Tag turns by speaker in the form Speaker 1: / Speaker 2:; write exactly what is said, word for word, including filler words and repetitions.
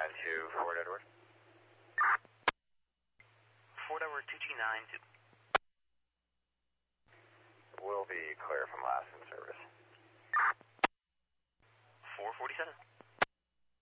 Speaker 1: nine two, Fort Edward.
Speaker 2: Fort Edward two G nine two.
Speaker 1: Will be clear from last in service.
Speaker 2: four forty-seven.